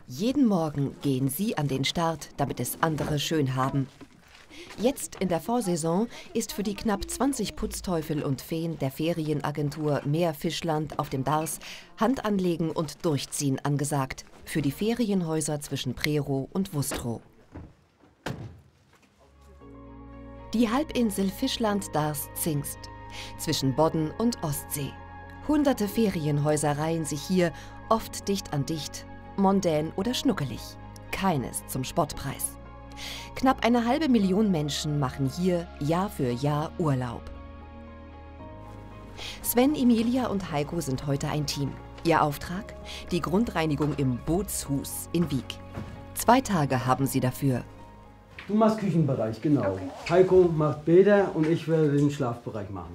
Jeden Morgen gehen sie an den Start, damit es andere schön haben. Jetzt in der Vorsaison ist für die knapp 20 Putzteufel und Feen der Ferienagentur Meerfischland auf dem Dars Hand anlegen und durchziehen angesagt für die Ferienhäuser zwischen Prerow und Wustrow. Die Halbinsel Fischland-Dars-Zingst zwischen Bodden und Ostsee. Hunderte Ferienhäuser reihen sich hier, oft dicht an dicht, mondän oder schnuckelig. Keines zum Spottpreis. Knapp 500.000 Menschen machen hier Jahr für Jahr Urlaub. Sven, Emilia und Heiko sind heute ein Team. Ihr Auftrag? Die Grundreinigung im Bootshus in Wiek. 2 Tage haben sie dafür. Du machst Küchenbereich, genau. Okay. Heiko macht Bäder und ich werde den Schlafbereich machen.